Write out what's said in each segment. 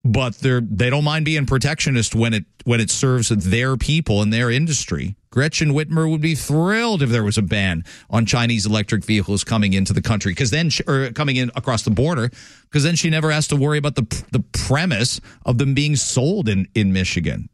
but they don't mind being protectionist when it serves their people and their industry. Gretchen Whitmer would be thrilled if there was a ban on Chinese electric vehicles coming into the country, or coming in across the border, because then she never has to worry about the premise of them being sold in Michigan.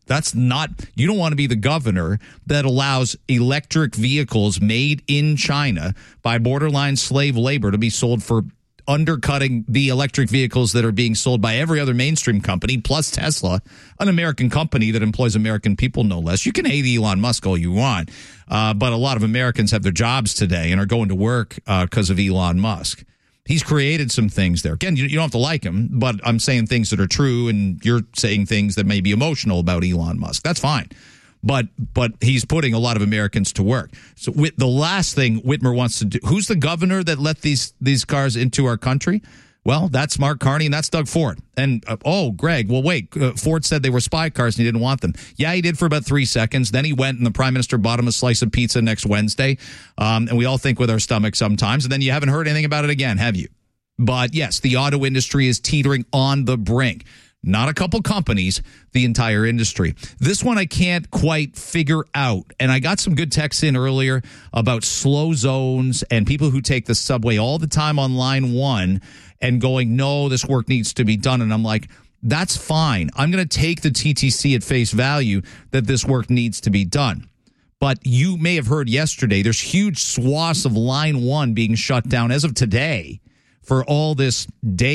You don't want to be the governor that allows electric vehicles made in China by borderline slave labor to be sold for undercutting the electric vehicles that are being sold by every other mainstream company, plus Tesla, an American company that employs American people, no less. You can hate Elon Musk all you want, but a lot of Americans have their jobs today and are going to work because of Elon Musk. He's created some things there. Again, you don't have to like him, but I'm saying things that are true, and you're saying things that may be emotional about Elon Musk. That's fine. But he's putting a lot of Americans to work. So the last thing Whitmer wants to do, who's the governor that let these cars into our country? Well, that's Mark Carney, and that's Doug Ford. And, Greg, well, wait, Ford said they were spy cars and he didn't want them. Yeah, he did for about 3 seconds. Then he went and the prime minister bought him a slice of pizza next Wednesday. And we all think with our stomachs sometimes. And then you haven't heard anything about it again, have you? But, yes, the auto industry is teetering on the brink. Not a couple companies, the entire industry. This one I can't quite figure out. And I got some good texts in earlier about slow zones and people who take the subway all the time on line 1 and going, no, this work needs to be done. And I'm like, that's fine. I'm going to take the TTC at face value that this work needs to be done. But you may have heard yesterday, there's huge swaths of line 1 being shut down as of today for all this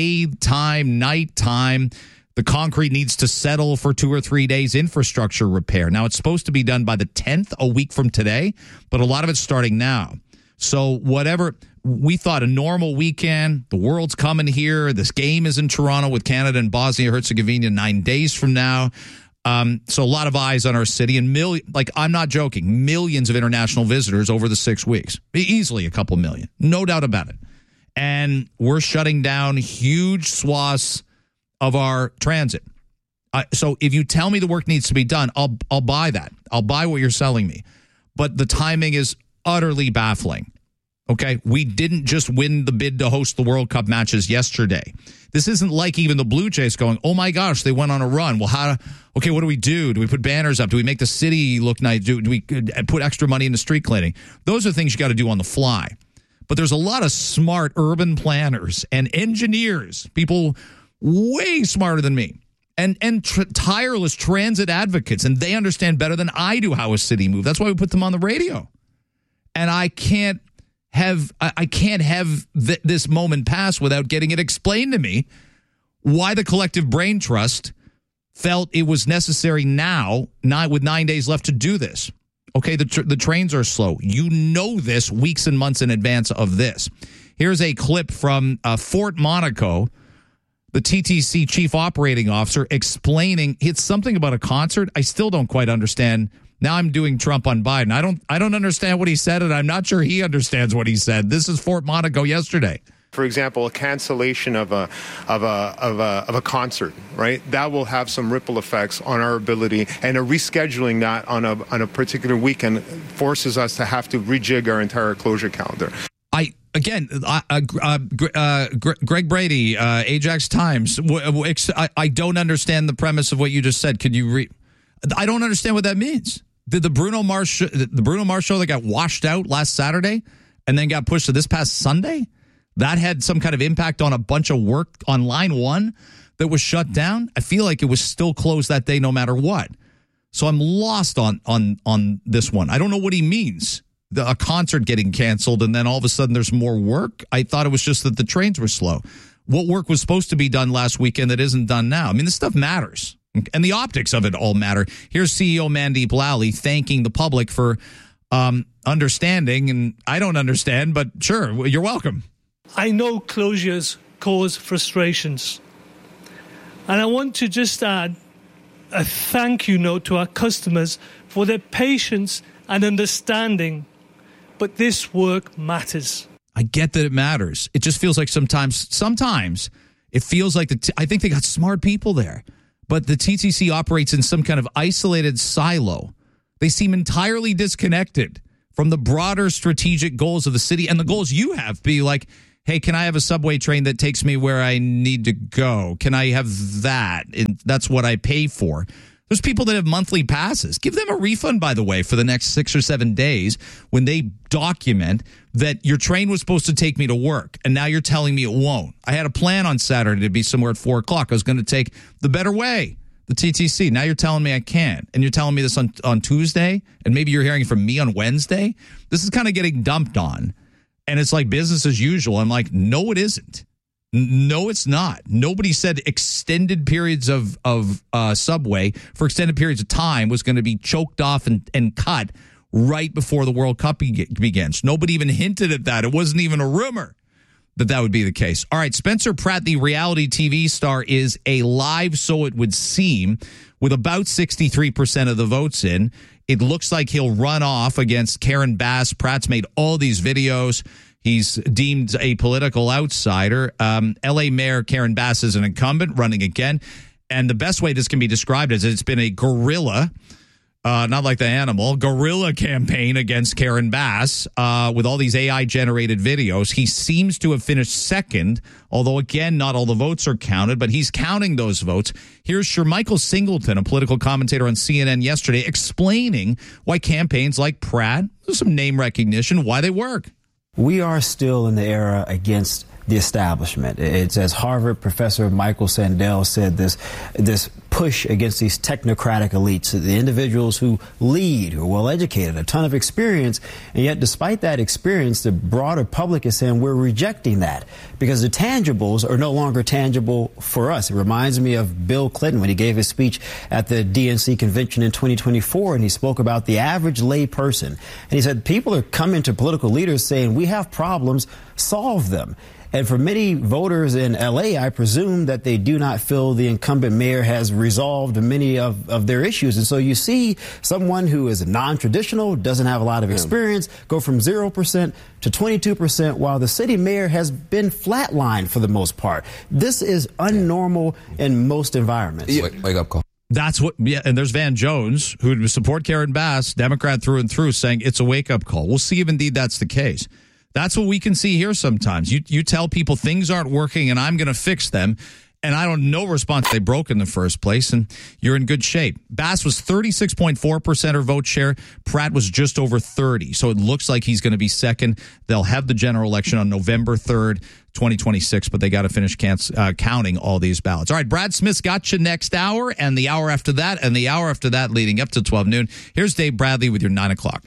daytime, nighttime. The concrete needs to settle for 2 or 3 days infrastructure repair. Now, it's supposed to be done by the 10th, a week from today, but a lot of it's starting now. So whatever, we thought a normal weekend, the world's coming here. This game is in Toronto with Canada and Bosnia-Herzegovina 9 days from now. So a lot of eyes on our city, and I'm not joking, millions of international visitors over the 6 weeks. Easily a couple million, no doubt about it. And we're shutting down huge swaths of our transit. So if you tell me the work needs to be done, I'll buy that. I'll buy what you're selling me. But the timing is utterly baffling. Okay, we didn't just win the bid to host the World Cup matches yesterday. This isn't like even the Blue Jays going, oh my gosh, they went on a run. Well, what do we do? Do we put banners up? Do we make the city look nice? Do we put extra money into street cleaning? Those are things you got to do on the fly. But there's a lot of smart urban planners and engineers, people way smarter than me, and tireless transit advocates, and they understand better than I do how a city moves. That's why we put them on the radio. And I can't have this moment pass without getting it explained to me why the collective brain trust felt it was necessary now, not with 9 days left, to do this. Okay, the trains are slow. You know this weeks and months in advance of this. Here's a clip from Fort Monaco. The TTC chief operating officer explaining it's something about a concert. I still don't quite understand. Now I'm doing Trump on Biden. I don't understand what he said, and I'm not sure he understands what he said. This is Fort Monaco yesterday. For example, a cancellation of a concert, right? That will have some ripple effects on our ability, and a rescheduling that on a particular weekend forces us to have to rejig our entire closure calendar. Greg Brady, Ajax Times. I don't understand the premise of what you just said. Could you read? I don't understand what that means. Did the Bruno Mars show that got washed out last Saturday and then got pushed to this past Sunday? That had some kind of impact on a bunch of work on line 1 that was shut down. I feel like it was still closed that day no matter what. So I'm lost on this one. I don't know what he means. A concert getting canceled and then all of a sudden there's more work. I thought it was just that the trains were slow. What work was supposed to be done last weekend that isn't done now? I mean, this stuff matters. And the optics of it all matter. Here's CEO Mandeep Lally thanking the public for understanding. And I don't understand, but sure, you're welcome. I know closures cause frustrations. And I want to just add a thank you note to our customers for their patience and understanding. But this work matters. I get that it matters. It just feels like sometimes it feels like I think they got smart people there. But the TTC operates in some kind of isolated silo. They seem entirely disconnected from the broader strategic goals of the city and the goals you have. Be like, hey, can I have a subway train that takes me where I need to go? Can I have that? And that's what I pay for. There's people that have monthly passes. Give them a refund, by the way, for the next 6 or 7 days when they document that your train was supposed to take me to work, and now you're telling me it won't. I had a plan on Saturday to be somewhere at 4 o'clock. I was going to take the better way, the TTC. Now you're telling me I can't, and you're telling me this on Tuesday, and maybe you're hearing from me on Wednesday. This is kind of getting dumped on, and it's like business as usual. I'm like, no, it isn't. No, it's not. Nobody said extended periods of subway for extended periods of time was going to be choked off and cut right before the World Cup begins. Nobody even hinted at that. It wasn't even a rumor that would be the case. All right, Spencer Pratt, the reality TV star, is alive, so it would seem, with about 63% of the votes in. It looks like he'll run off against Karen Bass. Pratt's made all these videos. He's deemed a political outsider. L.A. Mayor Karen Bass is an incumbent running again. And the best way this can be described is it's been a guerrilla, not like the animal, guerrilla campaign against Karen Bass with all these AI-generated videos. He seems to have finished second, although, again, not all the votes are counted, but he's counting those votes. Here's Shermichael Singleton, a political commentator on CNN yesterday, explaining why campaigns like Pratt, some name recognition, why they work. We are still in the era against the establishment. It's, as Harvard professor Michael Sandel said, this push against these technocratic elites, the individuals who lead, who are well-educated, a ton of experience, and yet despite that experience, the broader public is saying we're rejecting that because the tangibles are no longer tangible for us. It reminds me of Bill Clinton when he gave his speech at the DNC convention in 2024, and he spoke about the average lay person. And he said people are coming to political leaders saying we have problems, solve them. And for many voters in L.A., I presume that they do not feel the incumbent mayor has resolved many of their issues. And so you see someone who is non-traditional, doesn't have a lot of experience, go from 0% to 22%, while the city mayor has been flatlined for the most part. This is unnormal in most environments. Wake up call. That's what, yeah, and there's Van Jones, who would support Karen Bass, Democrat through and through, saying it's a wake-up call. We'll see if indeed that's the case. That's what we can see here sometimes. You tell people things aren't working and I'm going to fix them, and I don't know response. They broke in the first place, and you're in good shape. Bass was 36.4% her vote share. Pratt was just over 30%. So it looks like he's going to be second. They'll have the general election on November 3rd, 2026, but they got to finish counting all these ballots. All right, Brad Smith's got you next hour, and the hour after that, and the hour after that leading up to 12 noon. Here's Dave Bradley with your 9 o'clock.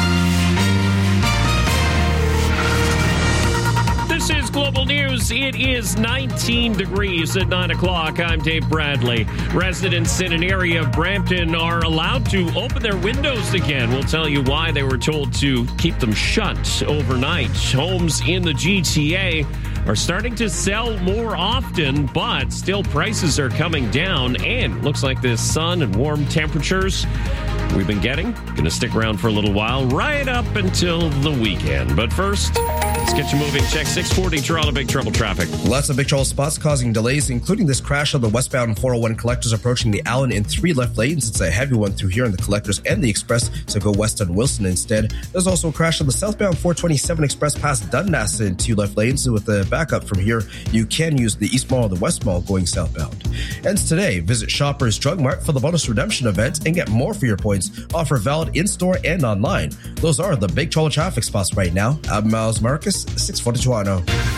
This is Global News. It is 19 degrees at 9 o'clock. I'm Dave Bradley. Residents in an area of Brampton are allowed to open their windows again. We'll tell you why they were told to keep them shut overnight. Homes in the GTA are starting to sell more often, but still prices are coming down, and looks like the sun and warm temperatures we've been getting going to stick around for a little while, right up until the weekend. But first, let's get you moving. Check 640 Toronto Big Trouble traffic. Lots of big trouble spots causing delays, including this crash on the westbound 401 collectors approaching the Allen in 3 left lanes. It's a heavy one through here on the collectors and the express, so go west on Wilson instead. There's also a crash on the southbound 427 express past Dundas in 2 left lanes. With the backup from here, you can use the East Mall or the West Mall going southbound. Ends today. Visit Shoppers Drug Mart for the bonus redemption event and get more for your points. Offer valid in-store and online. Those are the big trouble traffic spots right now. I'm Miles Marcus, 640 Toronto.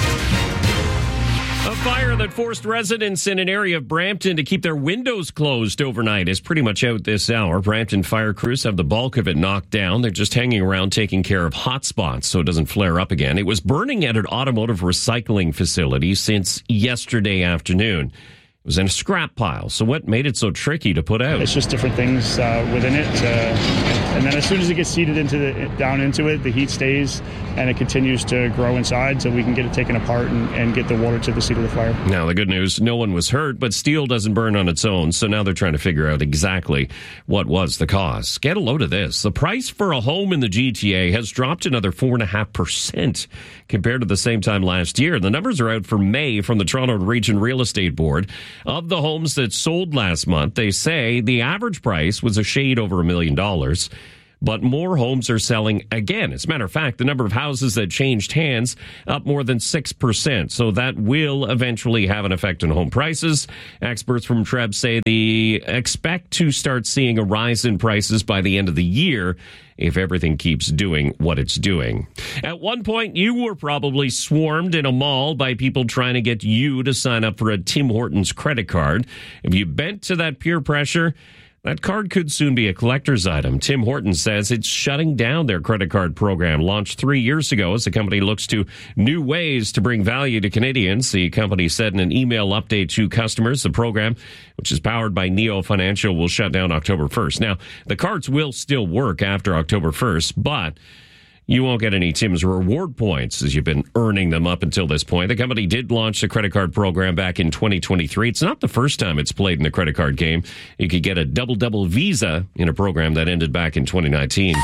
A fire that forced residents in an area of Brampton to keep their windows closed overnight is pretty much out this hour. Brampton fire crews have the bulk of it knocked down. They're just hanging around taking care of hot spots so it doesn't flare up again. It was burning at an automotive recycling facility since yesterday afternoon. It was in a scrap pile. So what made it so tricky to put out? It's just different things within it. And then as soon as it gets seeded down into it, the heat stays and it continues to grow inside so we can get it taken apart and get the water to the seat of the fire. Now, the good news, no one was hurt, but steel doesn't burn on its own. So now they're trying to figure out exactly what was the cause. Get a load of this. The price for a home in the GTA has dropped another 4.5% compared to the same time last year. The numbers are out for May from the Toronto Region Real Estate Board. Of the homes that sold last month, they say the average price was a shade over $1 million. but more homes are selling again. As a matter of fact, the number of houses that changed hands up more than 6%. So that will eventually have an effect on home prices. Experts from TREB say they expect to start seeing a rise in prices by the end of the year if everything keeps doing what it's doing. At one point, you were probably swarmed in a mall by people trying to get you to sign up for a Tim Hortons credit card. If you bent to that peer pressure, that card could soon be a collector's item. Tim Hortons says it's shutting down their credit card program, launched 3 years ago as the company looks to new ways to bring value to Canadians. The company said in an email update to customers, the program, which is powered by Neo Financial, will shut down October 1st. Now, the cards will still work after October 1st, but you won't get any Tim's reward points as you've been earning them up until this point. The company did launch the credit card program back in 2023. It's not the first time it's played in the credit card game. You could get a double-double Visa in a program that ended back in 2019.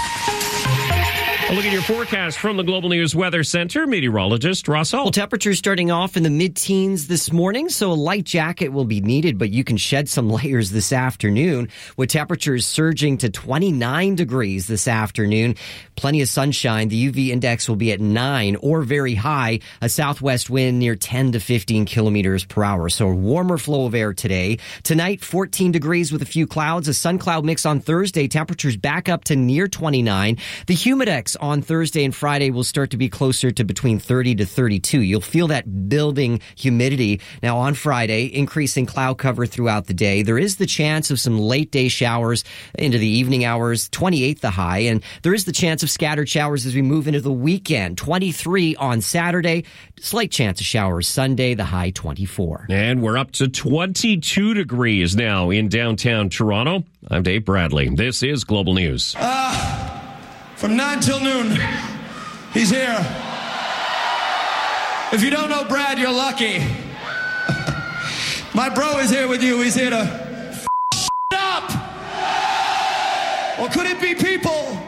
A look at your forecast from the Global News Weather Center. Meteorologist Ross Holt. Well, temperatures starting off in the mid-teens this morning, so a light jacket will be needed, but you can shed some layers this afternoon, with temperatures surging to 29 degrees this afternoon. Plenty of sunshine. The UV index will be at 9 or very high. A southwest wind near 10 to 15 kilometers per hour, so a warmer flow of air today. Tonight, 14 degrees with a few clouds. A sun-cloud mix on Thursday. Temperatures back up to near 29. The humidex on Thursday and Friday will start to be closer to between 30 to 32. You'll feel that building humidity. Now on Friday, increasing cloud cover throughout the day. There is the chance of some late day showers into the evening hours, 28 the high, and there is the chance of scattered showers as we move into the weekend. 23 on Saturday, slight chance of showers Sunday, the high 24. And we're up to 22 degrees now in downtown Toronto. I'm Dave Bradley. This is Global News. From 9 till noon, he's here. If you don't know Brad, you're lucky. My bro is here with you. He's here to up. Or could it be people